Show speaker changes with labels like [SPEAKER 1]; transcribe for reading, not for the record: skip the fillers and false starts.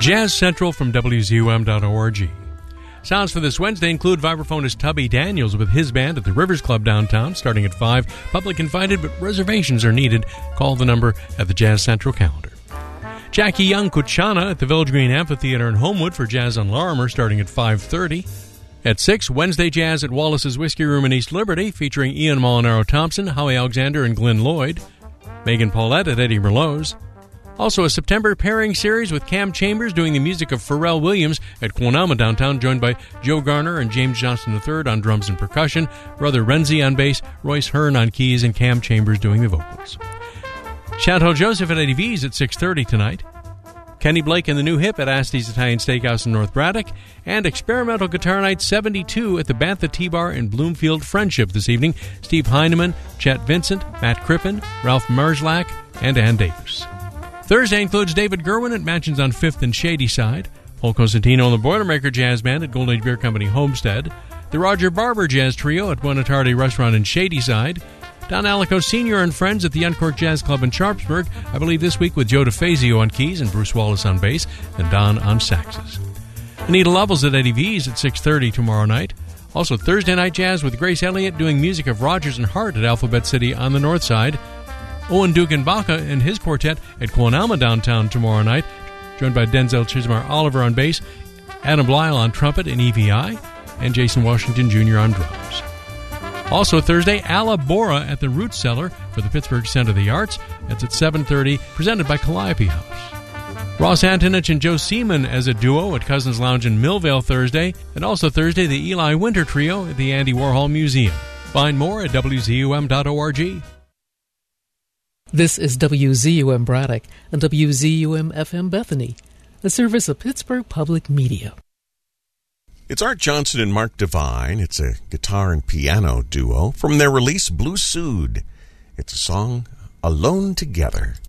[SPEAKER 1] Jazz Central from WZUM.org. Sounds for this Wednesday include vibraphonist Tubby Daniels with his band at the Rivers Club downtown, starting at 5. Public invited, but reservations are needed. Call the number at the Jazz Central calendar. Jackie Young Kuchana at the Village Green Amphitheater in Homewood for Jazz on Larimer, starting at 5:30. At 6, Wednesday Jazz at Wallace's Whiskey Room in East Liberty, featuring Ian Molinaro Thompson, Howie Alexander, and Glenn Lloyd. Megan Paulette at Eddie Merlot's. Also, a September pairing series with Cam Chambers doing the music of Pharrell Williams at Quonama downtown, joined by Joe Garner and James Johnson III on drums and percussion, Brother Renzi on bass, Royce Hearn on keys, and Cam Chambers doing the vocals. Chantal Joseph at Eddie V's at 6:30 tonight. Kenny Blake and the New Hip at Asti's Italian Steakhouse in North Braddock, and Experimental Guitar Night 72 at the Bantha T-Bar in Bloomfield Friendship this evening. Steve Heineman, Chet Vincent, Matt Crippen, Ralph Merzlach, and Ann Davis. Thursday includes David Gerwin at Mansions on 5th and Shadyside, Paul Cosentino and the Boilermaker Jazz Band at Golden Age Beer Company Homestead, the Roger Barber Jazz Trio at Buonatardi Restaurant in Shadyside, Don Alico Sr. and Friends at the Uncorked Jazz Club in Sharpsburg, I believe this week with Joe DeFazio on keys and Bruce Wallace on bass, and Don on saxes. Anita Lovells at Eddie V's at 6:30 tomorrow night. Also Thursday Night Jazz with Grace Elliott doing music of Rogers and Hart at Alphabet City on the north side. Owen Dugan-Baca and his quartet at Quonama downtown tomorrow night, joined by Denzel Chismar Oliver on bass, Adam Blyle on trumpet and EVI, and Jason Washington Jr. on drums. Also Thursday, Alla Bora at the Root Cellar for the Pittsburgh Center of the Arts. That's at 7:30, presented by Calliope House. Ross Antonich and Joe Seaman as a duo at Cousins Lounge in Millvale Thursday, and also Thursday, the Eli Winter Trio at the Andy Warhol Museum. Find more at WZUM.org.
[SPEAKER 2] This is WZUM Braddock and WZUM FM Bethany, a service of Pittsburgh Public Media.
[SPEAKER 3] It's Art Johnson and Mark Devine. It's a guitar and piano duo from their release Blue Suede. It's a song, Alone Together.